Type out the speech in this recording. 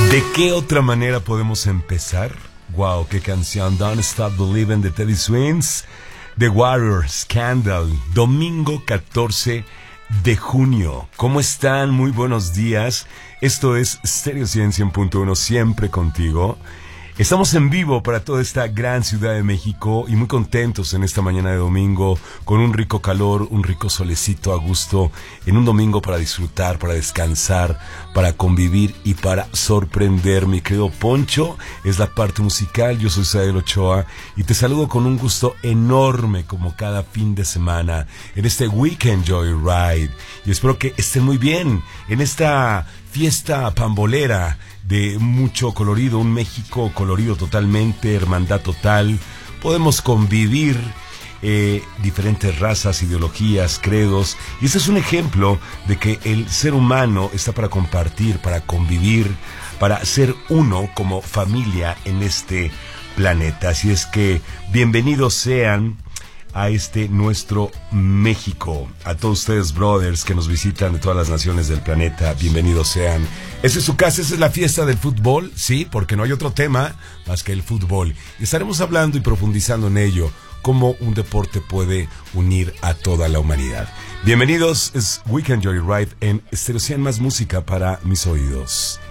¿De qué otra manera podemos empezar? Wow, qué canción. Don't Stop Believing de Teddy Swims. The Warrior, Scandal. Domingo 14 de junio. ¿Cómo están? Muy buenos días. Esto es Stereo 100.1, siempre contigo. Estamos en vivo para toda esta gran Ciudad de México y muy contentos en esta mañana de domingo con un rico calor, un rico solecito a gusto, en un domingo para disfrutar, para descansar, para convivir y para sorprender. Mi querido Poncho es la parte musical, yo soy Sael Ochoa y te saludo con un gusto enorme como cada fin de semana en este Weekend Joyride y espero que estén muy bien en esta fiesta pambolera de mucho colorido, un México colorido totalmente, hermandad total. Podemos convivir diferentes razas, ideologías, credos, y este es un ejemplo de que el ser humano está para compartir, para convivir, para ser uno como familia en este planeta. Así es que bienvenidos sean a este nuestro México. A todos ustedes, brothers, que nos visitan de todas las naciones del planeta, bienvenidos sean. Esa es su casa, esa es la fiesta del fútbol, sí, porque no hay otro tema más que el fútbol. Estaremos hablando y profundizando en ello, cómo un deporte puede unir a toda la humanidad. Bienvenidos, es Weekend Joyride en Stereo 100, más música para mis oídos.